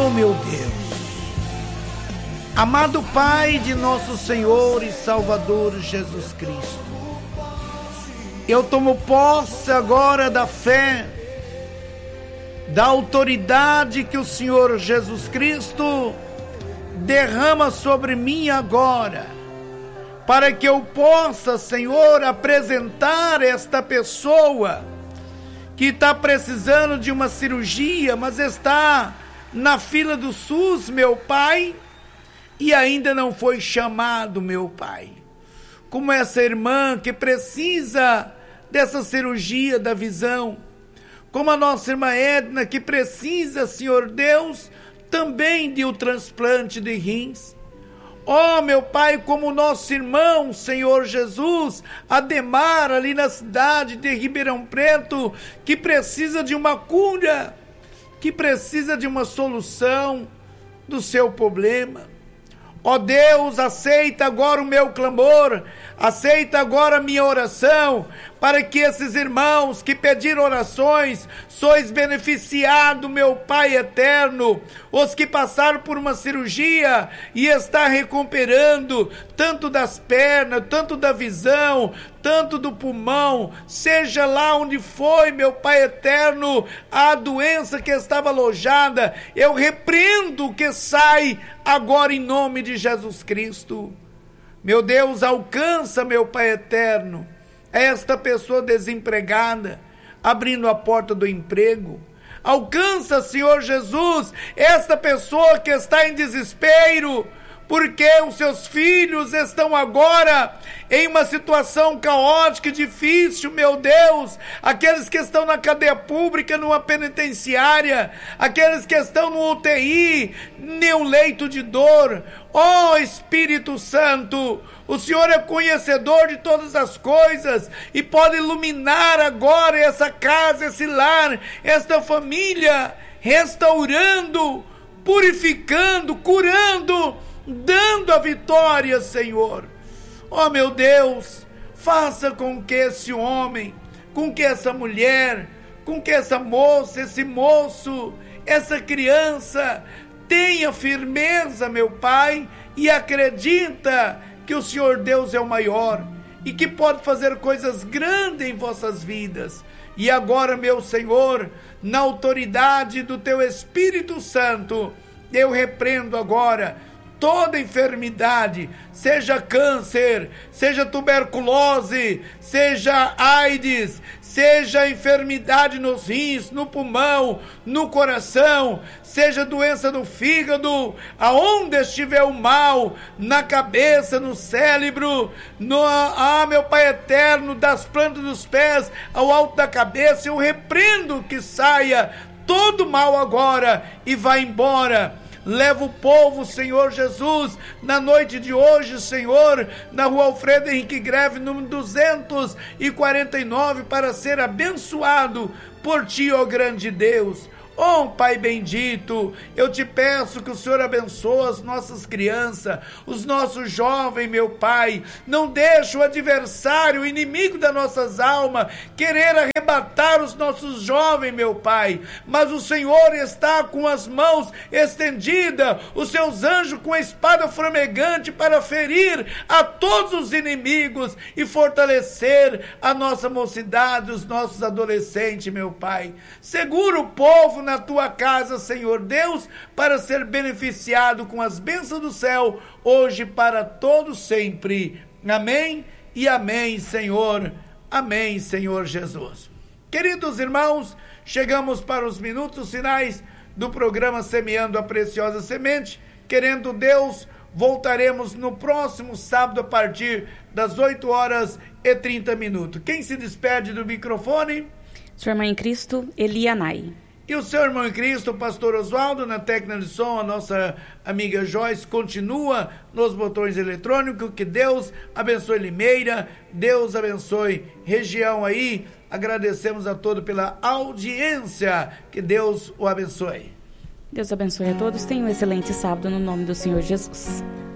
Oh, meu Deus. Amado Pai de nosso Senhor e Salvador Jesus Cristo, eu tomo posse agora da fé, da autoridade que o Senhor Jesus Cristo derrama sobre mim agora, para que eu possa, Senhor, apresentar esta pessoa que está precisando de uma cirurgia, mas está na fila do SUS, meu Pai, e ainda não foi chamado, meu Pai. Como essa irmã que precisa dessa cirurgia da visão, como a nossa irmã Edna que precisa, Senhor Deus, também de um transplante de rins. Oh, meu Pai, como o nosso irmão, Senhor Jesus, Ademar, ali na cidade de Ribeirão Preto, que precisa de uma cura, que precisa de uma solução do seu problema. Ó Deus, aceita agora o meu clamor, aceita agora a minha oração, para que esses irmãos que pediram orações, sois beneficiados, meu Pai eterno, os que passaram por uma cirurgia e está recuperando, tanto das pernas, tanto da visão, tanto do pulmão, seja lá onde foi, meu Pai eterno, a doença que estava alojada, eu repreendo que sai agora em nome de Jesus Cristo. Meu Deus, alcança, meu Pai eterno, esta pessoa desempregada, abrindo a porta do emprego. Alcança, Senhor Jesus, esta pessoa que está em desespero, porque os seus filhos estão agora em uma situação caótica e difícil, meu Deus. Aqueles que estão na cadeia pública, numa penitenciária, aqueles que estão no UTI, em um leito de dor. Ó Espírito Santo, o Senhor é conhecedor de todas as coisas e pode iluminar agora essa casa, esse lar, esta família, restaurando, purificando, curando, dando a vitória, Senhor. Ó meu Deus, faça com que esse homem, com que essa mulher, com que essa moça, esse moço, essa criança tenha firmeza, meu Pai, e acredita que o Senhor Deus é o maior e que pode fazer coisas grandes em vossas vidas. E agora, meu Senhor, na autoridade do Teu Espírito Santo, eu repreendo agora toda enfermidade, seja câncer, seja tuberculose, seja AIDS, seja enfermidade nos rins, no pulmão, no coração, seja doença do fígado, aonde estiver o mal, na cabeça, no cérebro, meu Pai eterno, das plantas dos pés ao alto da cabeça, eu repreendo que saia todo mal agora e vá embora. Leva o povo, Senhor Jesus, na noite de hoje, Senhor, na rua Alfredo Henrique Greve, número 249, para ser abençoado por Ti, ó grande Deus. Oh, Pai bendito, eu te peço que o Senhor abençoe as nossas crianças, os nossos jovens, meu Pai. Não deixe o adversário, o inimigo das nossas almas, querer arrebatar os nossos jovens, meu Pai. Mas o Senhor está com as mãos estendidas, os seus anjos com a espada flamegante para ferir a todos os inimigos e fortalecer a nossa mocidade, os nossos adolescentes, meu Pai. Segura o povo na tua casa, Senhor Deus, para ser beneficiado com as bênçãos do céu, hoje para todos sempre. Amém e amém, Senhor. Amém, Senhor Jesus. Queridos irmãos, chegamos para os minutos finais do programa Semeando a Preciosa Semente. Querendo Deus, voltaremos no próximo sábado a partir das 8h30. Quem se despede do microfone? Sua irmã em Cristo, Elianai. E o seu irmão em Cristo, o pastor Oswaldo, na técnica de som, a nossa amiga Joyce, continua nos botões eletrônicos. Que Deus abençoe Limeira, Deus abençoe região aí. Agradecemos a todos pela audiência. Que Deus o abençoe. Deus abençoe a todos. Tenham um excelente sábado no nome do Senhor Jesus.